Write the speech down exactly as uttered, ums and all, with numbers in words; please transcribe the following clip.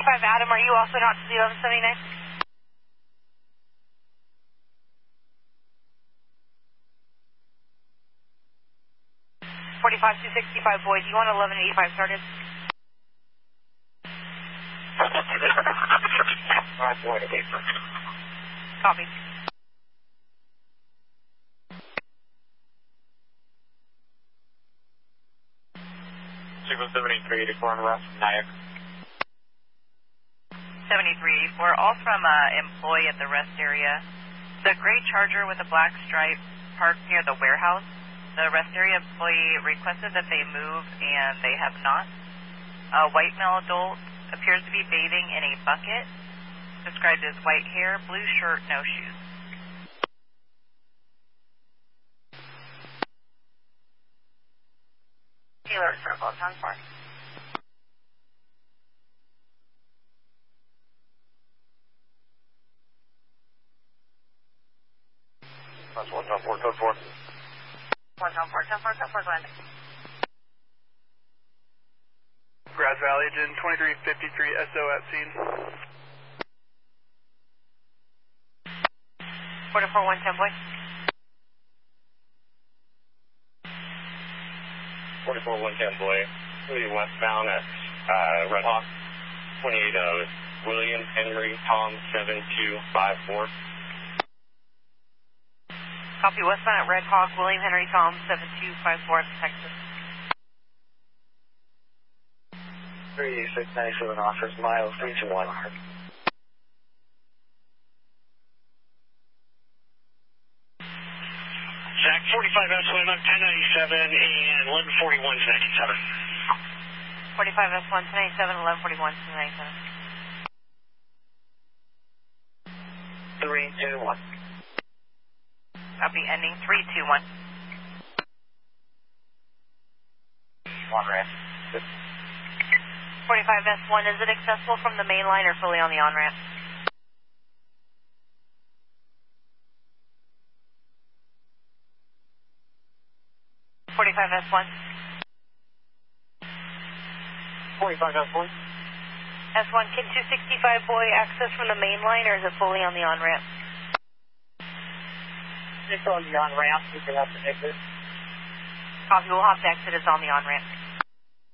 sixty-five Adam, are you also not to the eleven seventy-nine? forty-five two sixty-five boy, do you want eleven eighty-five started? Copy. Sequence seventy-three eighty-four on the left, Nyack. seventy-three eighty-four, all from uh, employee at the rest area. The gray Charger with a black stripe parked near the warehouse. The rest area employee requested that they move, and they have not. A white male adult appears to be bathing in a bucket, described as white hair, blue shirt, no shoes. Taylor Circle, ten four. That's one ten four, ten four. one ten four, ten four, ten four, Glenn. Grass Valley, engine twenty-three fifty-three S O at scene. forty-four one ten boy. forty-four one ten boy, moving westbound at uh, Red Hawk, twenty-eight of William Henry Tom seven two five four. Copy westbound at Red Hawk, William Henry Tom seven two five four, Texas. three six nine seven offers miles three two one. Zach forty-five S one up ten ninety-seven and eleven forty-one is ninety-seven. forty-five S one, ten ninety-seven, eleven forty-one, ten ninety-seven. three two one. Copy, ending three two one. One ramp. forty-five S one, is it accessible from the main line or fully on the on-ramp? forty-five S one. forty-five S one. S one, can two sixty-five boy access from the main line or is it fully on the on-ramp? It's on the on-ramp, you can have to exit. Copy, we'll have to exit, it's on the on-ramp.